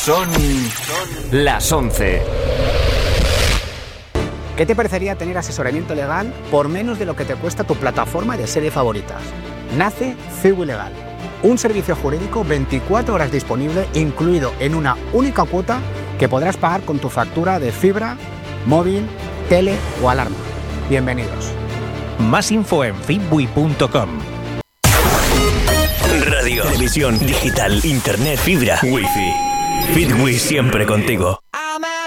Son las 11. ¿Qué te parecería tener asesoramiento legal por menos de lo que te cuesta tu plataforma de series favoritas? Nace Ciwi Legal, un servicio jurídico 24 horas disponible, incluido en una única cuota que podrás pagar con tu factura de fibra, móvil, tele o alarma. Bienvenidos. Más info en fitwi.com. Radio, televisión, digital, internet, fibra, wifi. Fitwi siempre contigo.